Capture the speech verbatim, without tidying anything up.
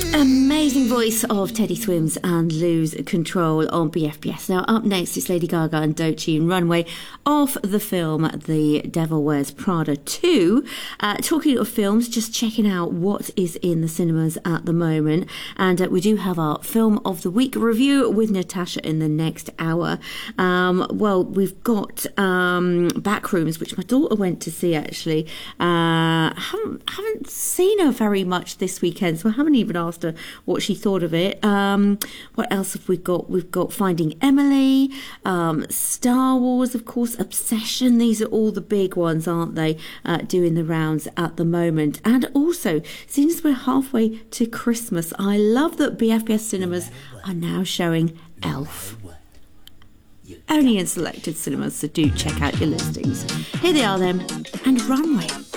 Amazing voice of Teddy Swims and Lose Control on B F B S. Now up next is Lady Gaga and Doechii and Runway off the film The Devil Wears Prada two. Uh, talking of films, just checking out what is in the cinemas at the moment, and uh, we do have our Film of the Week review with Natasha in the next hour. Um, well, we've got um, Backrooms, which my daughter went to see actually. Uh, haven't, haven't seen her very much this weekend, so I haven't even asked her what she thought of it. Um, what else have we got? We've got Finding Emily, um, Star Wars, of course, Obsession. These are all the big ones, aren't they, uh, doing the rounds at the moment. And also, seeing as we're halfway to Christmas, I love that B F B S cinemas are now showing Elf. Only in selected cinemas, so do check out your listings. Here they are then, and Runway.